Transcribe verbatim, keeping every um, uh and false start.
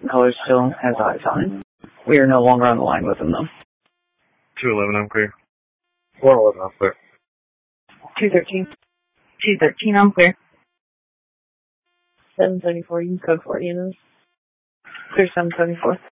Caller still has eyes on it. We are no longer on the line with him, though. two eleven, I'm clear. four eleven, I'm clear. two thirteen. two thirteen, I'm clear. seven seventy-four, you can code forty in this. Clear seven seventy-four.